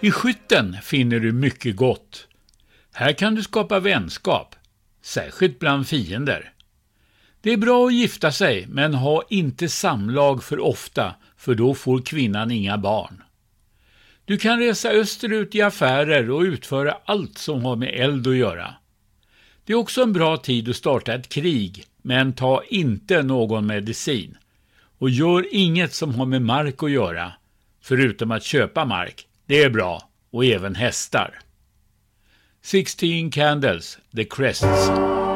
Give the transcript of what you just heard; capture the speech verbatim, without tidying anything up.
I skytten finner du mycket gott. Här kan du skapa vänskap, särskilt bland fiender. Det är bra att gifta sig, men ha inte samlag för ofta, för då får kvinnan inga barn. Du kan resa österut i affärer och utföra allt som har med eld att göra. Det är också en bra tid att starta ett krig, men ta inte någon medicin. Och gör inget som har med mark att göra, förutom att köpa mark. Det är bra, och även hästar. sexton Candles, The Crests.